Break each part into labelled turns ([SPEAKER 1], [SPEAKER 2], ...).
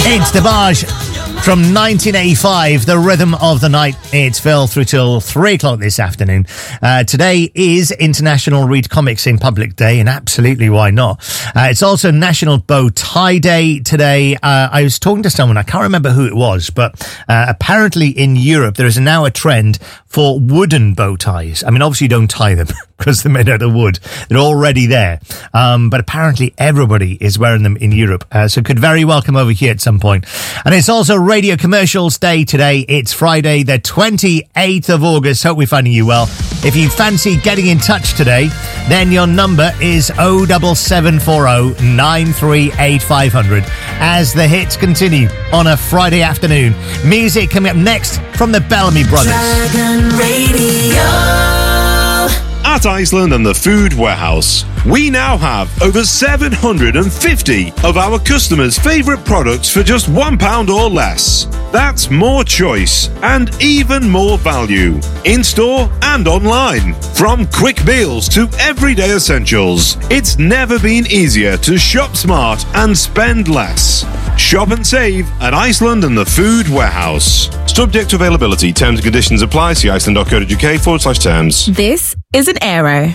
[SPEAKER 1] It's the Barge from 1985, the rhythm of the night. It's Phil through till 3 o'clock this afternoon. Today is International Read Comics in Public Day, and absolutely why not? It's also National Bow Tie Day today. I was talking to someone, I can't remember who it was, but apparently in Europe there is now a trend for wooden bow ties. I mean, obviously you don't tie them because they're made out of wood. They're already there. But apparently everybody is wearing them in Europe. So could very well come over here at some point. And it's also Radio Commercials Day today. It's Friday, the 28th of August. Hope we're finding you well. If you fancy getting in touch today, then your number is 07740 938 500 as the hits continue on a Friday afternoon. Music coming up next from the Bellamy Brothers.
[SPEAKER 2] Dragon Radio.
[SPEAKER 3] At Iceland and the Food Warehouse, we now have over 750 of our customers' favourite products for just £1 or less. That's more choice and even more value, in-store and online. From quick meals to everyday essentials, it's never been easier to shop smart and spend less. Shop and save at Iceland and the Food Warehouse. Subject to availability, terms and conditions apply. See iceland.co.uk/terms.
[SPEAKER 4] This is an Aero.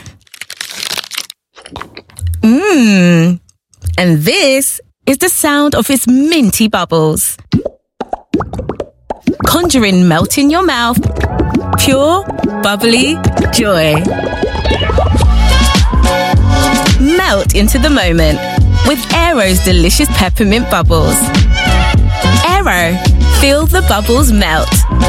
[SPEAKER 4] And this is the sound of its minty bubbles. Conjuring melt in your mouth. Pure, bubbly joy. Melt into the moment with Aero's delicious peppermint bubbles. Aero, feel the bubbles melt.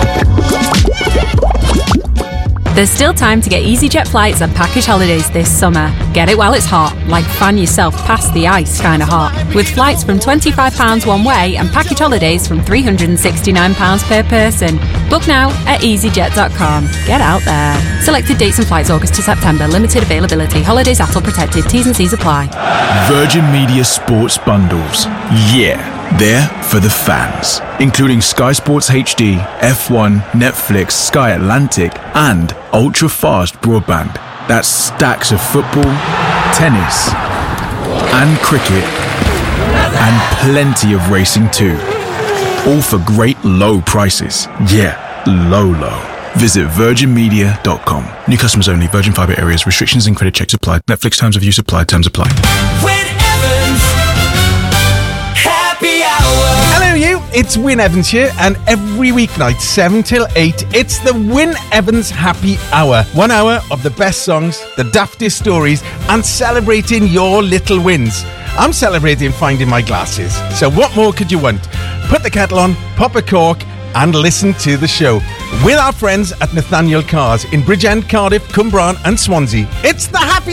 [SPEAKER 5] There's still time to get EasyJet flights and package holidays this summer. Get it while it's hot, like fan yourself past the ice kind of hot. With flights from £25 one way and package holidays from £369 per person. Book now at easyjet.com. Get out there. Selected dates and flights August to September. Limited availability. Holidays ATOL protected. T's and C's apply.
[SPEAKER 6] Virgin Media Sports Bundles. Yeah, they're for the fans. Including Sky Sports HD, F1, Netflix, Sky Atlantic, and ultra-fast broadband. That's stacks of football, tennis, and cricket, and plenty of racing too. All for great low prices. Yeah, low. Visit virginmedia.com. New customers only. Virgin Fibre areas. Restrictions and credit checks apply. Netflix terms of use apply. Terms apply.
[SPEAKER 2] Win Evans. Happy hour.
[SPEAKER 7] Hello you, it's Win Evans here, and every weeknight 7 till 8 it's the Win Evans Happy Hour. 1 hour of the best songs, the daftest stories, and celebrating your little wins. I'm celebrating finding my glasses, so what more could you want? Put the kettle on, pop a cork, and listen to the show with our friends at Nathaniel Cars in Bridgend, Cardiff, Cumbraen and Swansea. It's the Happy